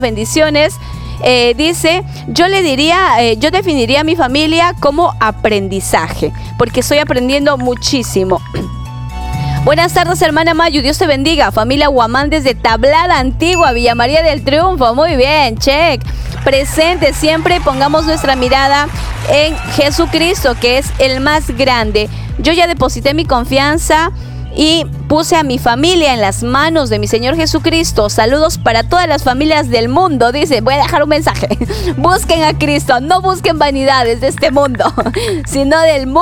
Bendiciones. Dice, yo definiría a mi familia como aprendizaje, porque estoy aprendiendo muchísimo. Buenas tardes, hermana Mayu, Dios te bendiga. Familia Guamán desde Tablada Antigua, Villa María del Triunfo. Muy bien, check. Presente, siempre pongamos nuestra mirada en Jesucristo, que es el más grande. Yo ya deposité mi confianza y puse a mi familia en las manos de mi Señor Jesucristo. Saludos para todas las familias del mundo. Dice, voy a dejar un mensaje. Busquen a Cristo, no busquen vanidades de este mundo, sino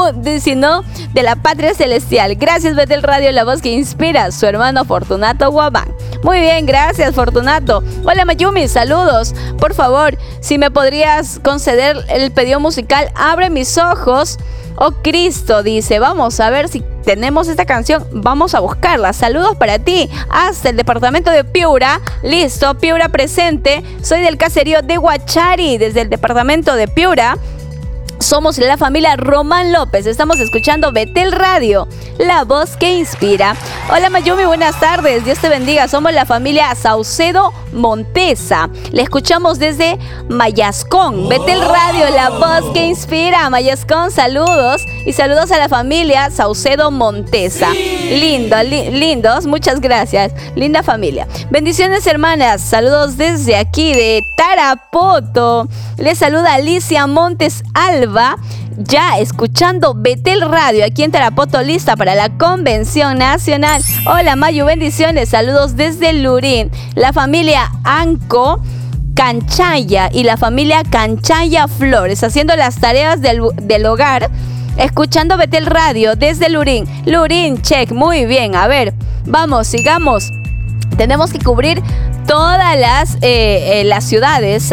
de la patria celestial. Gracias, Betel Radio, la voz que inspira. Su hermano Fortunato Guamán. Muy bien, gracias, Fortunato. Hola, Mayumi, saludos. Por favor, si me podrías conceder el pedido musical, Abre mis ojos, oh Cristo, dice. Vamos a ver si tenemos esta canción, vamos a buscarla. Saludos para ti, hasta el departamento de Piura. Listo, Piura presente. Soy del caserío de Huachari, desde el departamento de Piura. Somos la familia Román López. Estamos escuchando Betel Radio, la voz que inspira. Hola Mayumi, buenas tardes. Dios te bendiga. Somos la familia Saucedo Montesa. Le escuchamos desde Mayascón. Betel Radio, la voz que inspira. Mayascón, saludos. Y saludos a la familia Saucedo Montesa. Lindos, muchas gracias. Linda familia. Bendiciones, hermanas. Saludos desde aquí de Tarapoto. Les saluda Alicia Montes Alba, ya escuchando Betel Radio aquí en Tarapoto, lista para la Convención Nacional. Hola Mayu, bendiciones, saludos desde Lurín. La familia Anco Canchaya y la familia Canchaya Flores haciendo las tareas del hogar, escuchando Betel Radio desde Lurín. Lurín, check, muy bien. A ver, vamos, sigamos. Tenemos que cubrir todas las ciudades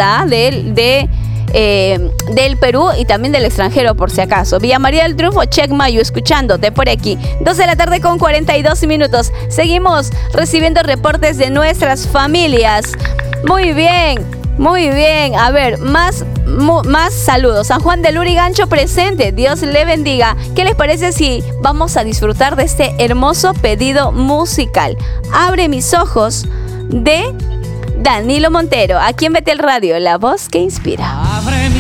del Perú y también del extranjero, por si acaso. Villa María del Triunfo, check Mayu, escuchándote por aquí. 2 de la tarde con 42 minutos. Seguimos recibiendo reportes de nuestras familias. Muy bien. A ver, más saludos. San Juan de Lurigancho presente. Dios le bendiga. ¿Qué les parece si vamos a disfrutar de este hermoso pedido musical? Abre mis ojos, de Danilo Montero, aquí en Betel Radio, la voz que inspira.